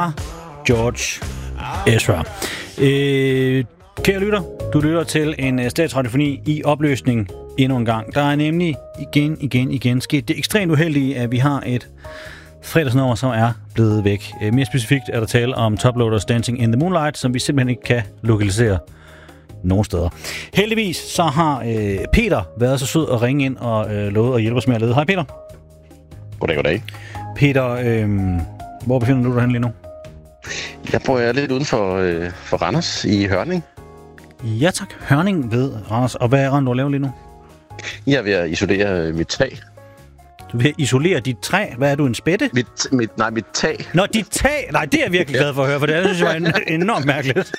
George Ezra. Kære lytter, du lytter til en statsradiofoni i opløsning endnu en gang. Der er nemlig igen sket det ekstremt uheldige, at vi har et fredagsnummer, som er blevet væk. Mere specifikt er der tale om Toploaders Dancing in the Moonlight, som vi simpelthen ikke kan lokalisere nogen steder. Heldigvis så har Peter været så sød at ringe ind og lovet at hjælpe os med at lede. Hej Peter. Goddag. Peter, hvor befinder du dig hen lige nu? Jeg bor lidt uden for Randers i Hørning. Ja tak, Hørning ved Randers. Og hvad er du at lave lige nu? Jeg er ved at isolere mit tag. Du vil isolere dit træ? Hvad er du, en spætte? Mit tag. Nå, dit tag? Nej, det er jeg virkelig glad for at høre, for det synes jeg var enormt mærkeligt.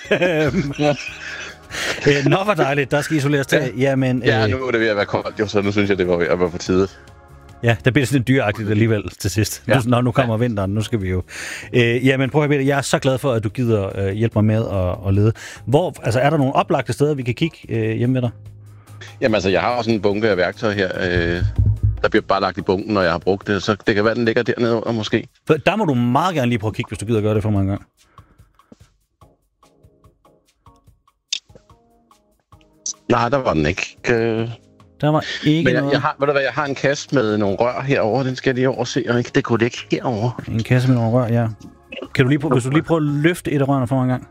Nå, hvor dejligt, der skal isoleres tag. Jamen, ja, nu er det ved at være koldt, jo, så nu synes jeg, det var ved at være på tide. Ja, der bliver sådan lidt dyreagtigt alligevel til sidst. Ja. Nu kommer vinteren, nu skal vi jo. Jamen, prøv at høre, Peter, jeg er så glad for, at du gider hjælpe mig med at lede. Altså, er der nogle oplagte steder, vi kan kigge hjemme ved dig? Jamen, altså, jeg har også en bunke af værktøj her. Der bliver bare lagt i bunken, når jeg har brugt det, så det kan være, den ligger dernede under, måske. For der må du meget gerne lige prøve at kigge, hvis du gider gøre det for mig en gang. Nej, der var den ikke. Der var ikke noget. Jeg har en kasse med nogle rør herover. Den skal jeg lige overse, og ikke det kunne ligge herover. En kasse med nogle rør, ja. Kan du lige hvis du lige prøve at løfte et af rørene for mig en gang?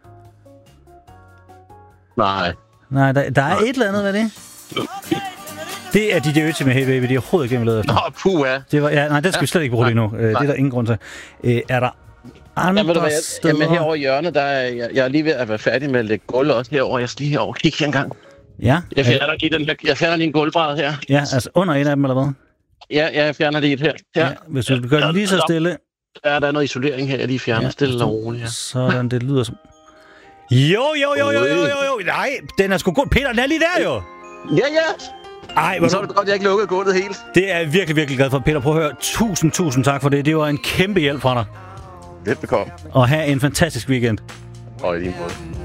Nej, der er et eller andet ved det. Det er DJ Ötzi med Hey Baby, det er overhovedet ikke, vi lavede efter. Puha. Nej, det skal vi slet ikke bruge lige nu. Det er der ingen grund til. Er der andre steder? Jamen herovre i hjørnet, der er jeg er lige ved at være færdig med at lægge gulv også herover. Jeg skal lige herover kigge her en gang. Ja. Jeg fjerner lige en gulvbræd her. Ja, altså under en af dem, eller hvad? Ja, jeg fjerner lige et her. Ja, hvis du gør det lige så stille. Ja, der er noget isolering her, jeg lige fjerner stille og roligt. Ja. Sådan, det lyder som... Jo. Nej, den er sgu god. Peter, den er lige der jo. Ja. Ej, så er det godt, jeg ikke lukkede gulvet helt. Det er jeg virkelig, virkelig glad for. Peter, prøv at høre. Tusind tak for det. Det var en kæmpe hjælp fra dig. Velbekomme. Og have en fantastisk weekend. Og i lige måde.